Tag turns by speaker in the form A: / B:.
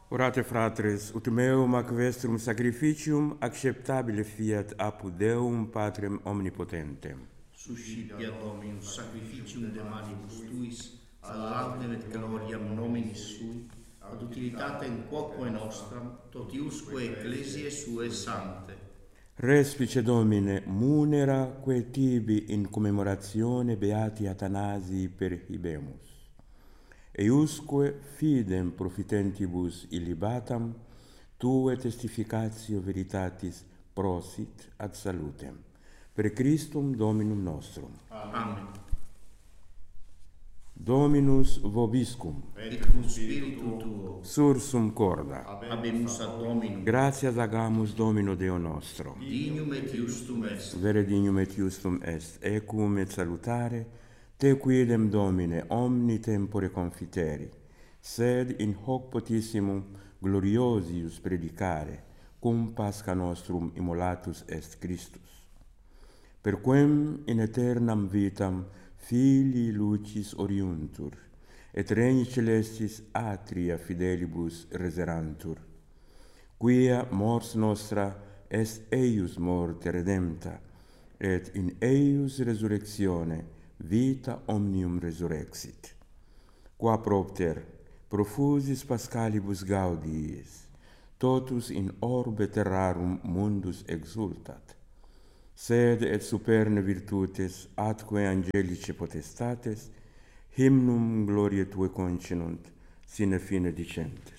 A: Orate fratres, ut meum ac vestrum sacrificium acceptabile fiat apud Deum Patrem omnipotentem.
B: Suscipia Dominus sacrificium de manibus tuis, ad laudem et gloriam nominis sui, ad utilitatem quoque nostram, totiusque ecclesiae suae sancte.
A: Respice Domine munera quae tibi in commemoratione beati Athanasii perhibemus. Eiusque fidem profitentibus illibatam, tue testificatio veritatis prosit ad salutem. Per Christum Dominum nostrum.
B: Amen.
A: Dominus vobiscum.
B: Et cum spiritu tuo.
A: Sursum corda.
B: Habemus ad Dominum.
A: Gratias agamus Domino Deo nostro.
B: Dignum et justum est.
A: Vere dignum et justum est. Ecum et salutare, te quidem Domine omni tempore confiteri, sed in hoc potissimum gloriosius predicare, cum Pascha nostrum immolatus est Christus. Per quem in aeternam vitam filii lucis oriuntur, et regni celestis atria fidelibus reserantur, quia mors nostra est eius morte redempta, et in eius resurrectione vita omnium resurrexit. Qua propter profusis Paschalibus gaudiis, totus in orbe terrarum mundus exultat, sed et superne virtutes atque angelice potestates hymnum gloriae tue continunt, sine fine dicente.